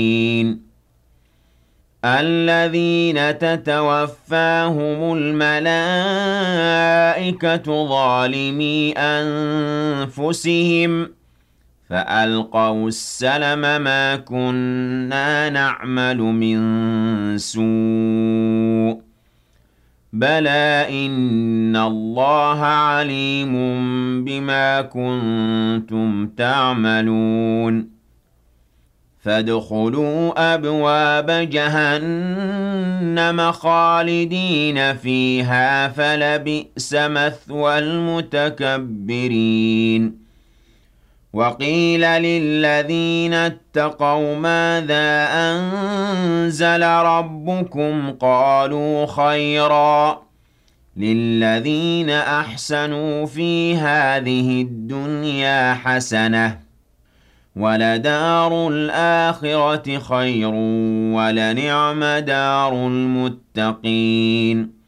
الذين تتوفاهم الملائكة ظالمي أنفسهم فألقوا السلم ما كنا نعمل من سوء بلى إن الله عليم بما كنتم تعملون فادخلوا أبواب جهنم خالدين فيها فلبئس مثوى المتكبرين وقيل للذين اتقوا ماذا أنزل ربكم قالوا خيرا للذين أحسنوا في هذه الدنيا حسنة ولدار الآخرة خير ولنعم دار المتقين